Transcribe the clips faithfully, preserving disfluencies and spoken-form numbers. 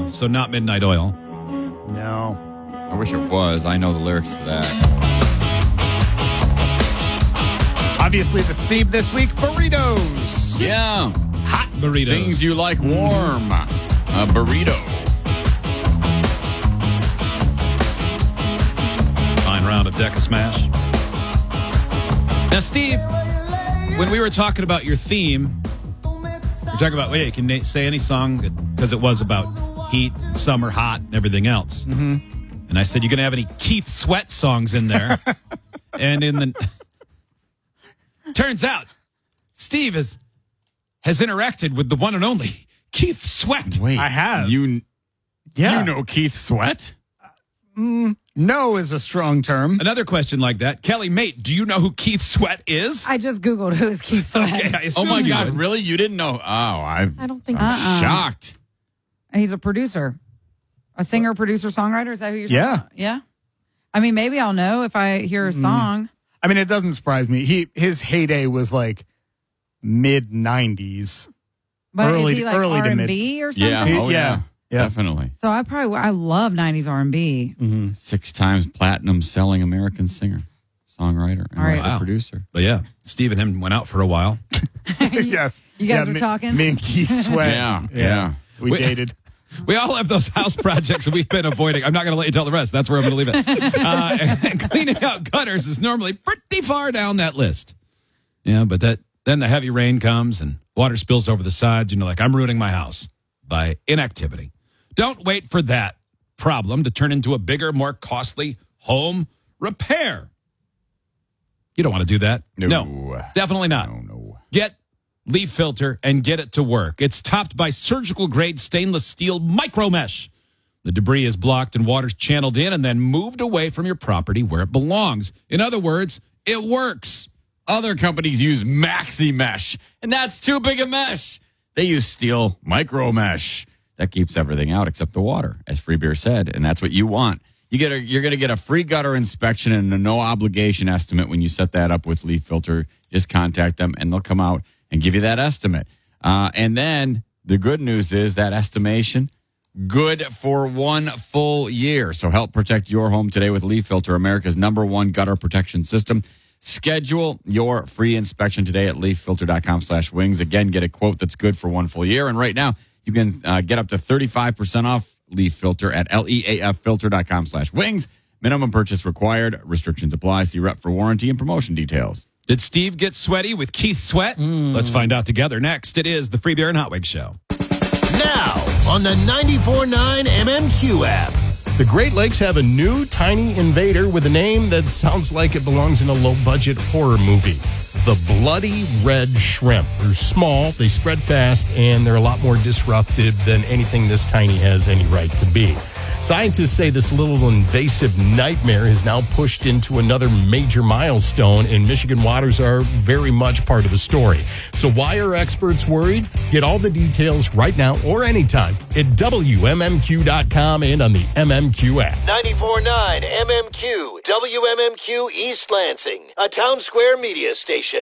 Oh, so not Midnight Oil. No. I wish it was. I know the lyrics to that. Obviously, the theme this week, burritos. Yeah. Hot burritos. Things you like warm. A burrito. Fine round of Deca Smash. Now, Steve, when we were talking about your theme, we're talking about, wait, can you say any song? Because it was about heat, summer, hot, and everything else. Mm-hmm. And I said, you going to have any Keith Sweat songs in there? And in the... Turns out, Steve has, has interacted with the one and only Keith Sweat. Wait, I have. You, Yeah. you know Keith Sweat? Mm, no is a strong term. Another question like that. Kelly, mate, do you know who Keith Sweat is? I just Googled who's Keith Sweat. Okay, I Oh, assumed my you God. would. Really? You didn't know? Oh, I, I don't think I'm uh-uh. shocked. He's a producer. A singer, producer, songwriter? Is that who you're Yeah. talking about? Yeah. I mean, maybe I'll know if I hear a song. I mean, it doesn't surprise me. He His heyday was like mid nineties. But Early- is he like early to R and mid. B or something? Yeah. He- Oh, yeah. yeah. Yeah. Definitely. So I probably, I love nineties R and B. Mm-hmm. Six times platinum selling American singer, songwriter, and All right. record Wow. producer. But yeah, Steve and him went out for a while. Yes. You guys Yeah, were me, talking? Me and Keith Sweat. Yeah, yeah. We, We- dated. We all have those house projects that we've been avoiding. I'm not going to let you tell the rest. That's where I'm going to leave it. Uh, and cleaning out gutters is normally pretty far down that list. Yeah, but that then the heavy rain comes and water spills over the sides. You know, like I'm ruining my house by inactivity. Don't wait for that problem to turn into a bigger, more costly home repair. You don't want to do that. No. Definitely not. No, no. Get Leaf Filter and get it to work. It's topped by surgical grade stainless steel micro mesh. The debris is blocked and water's channeled in and then moved away from your property where it belongs. In other words, it works. Other companies use Maxi Mesh, and that's too big a mesh. They use steel micro mesh. That keeps everything out except the water, as Free Beer said, and that's what you want. You get a, you're going to get a free gutter inspection and a no obligation estimate when you set that up with Leaf Filter. Just contact them, and they'll come out and give you that estimate. Uh, and then the good news is that estimation, good for one full year. So help protect your home today with Leaf Filter, America's number one gutter protection system. Schedule your free inspection today at leaffilter.com slash wings. Again, get a quote that's good for one full year. And right now, you can uh, get up to thirty-five percent off Leaf Filter at leaffilter.com slash wings. Minimum purchase required. Restrictions apply. See rep for warranty and promotion details. Did Steve get sweaty with Keith Sweat? Let's find out together. Next, it is the Free Beer and Hot Wings Show. Now on the ninety-four point nine M M Q app. The Great Lakes have a new tiny invader with a name that sounds like it belongs in a low-budget horror movie. The Bloody Red Shrimp. They're small, they spread fast, and they're a lot more disruptive than anything this tiny has any right to be. Scientists say this little invasive nightmare has now pushed into another major milestone, and Michigan waters are very much part of the story. So why are experts worried? Get all the details right now or anytime at W M M Q dot com and on the M M Q app. ninety-four point nine M M Q, W M M Q East Lansing, a Town Square media station.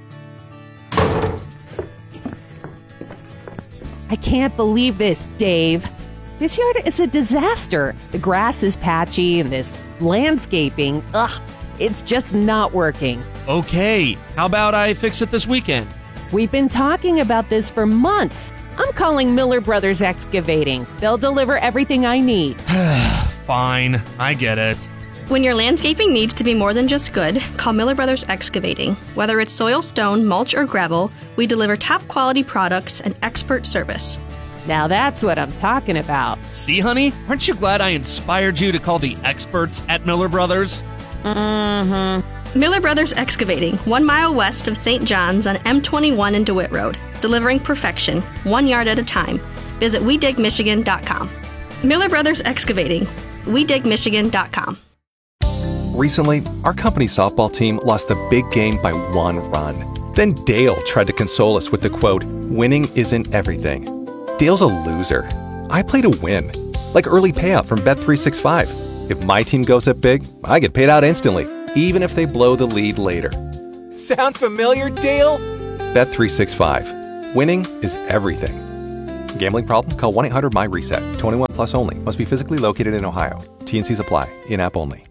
I can't believe this, Dave. This yard is a disaster. The grass is patchy and this landscaping, ugh, it's just not working. Okay, how about I fix it this weekend? We've been talking about this for months. I'm calling Miller Brothers Excavating. They'll deliver everything I need. Fine, I get it. When your landscaping needs to be more than just good, call Miller Brothers Excavating. Whether it's soil, stone, mulch, or gravel, we deliver top quality products and expert service. Now that's what I'm talking about. See, honey, aren't you glad I inspired you to call the experts at Miller Brothers? Mm-hmm. Miller Brothers Excavating, one mile west of Saint John's on M twenty-one and DeWitt Road. Delivering perfection, one yard at a time. Visit we dig michigan dot com. Miller Brothers Excavating, we dig michigan dot com. Recently, our company softball team lost a big game by one run. Then Dale tried to console us with the quote, "Winning isn't everything." Dale's a loser. I play to win. Like early payout from Bet three sixty-five. If my team goes up big, I get paid out instantly, even if they blow the lead later. Sound familiar, Dale? Bet three sixty-five. Winning is everything. Gambling problem? Call one eight hundred my reset. twenty-one plus only. Must be physically located in Ohio. T N Cs apply. In-app only.